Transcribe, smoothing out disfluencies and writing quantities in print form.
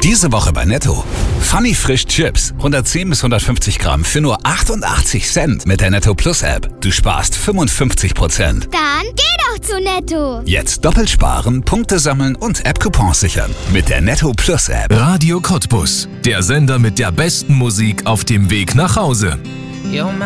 Diese Woche bei Netto. Funny Frisch Chips, 110 bis 150 Gramm für nur 88 Cent mit der Netto Plus App. Du sparst 55%. Dann geh doch zu Netto. Jetzt doppelt sparen, Punkte sammeln und App-Coupons sichern mit der Netto Plus App. Radio Cottbus, der Sender mit der besten Musik auf dem Weg nach Hause.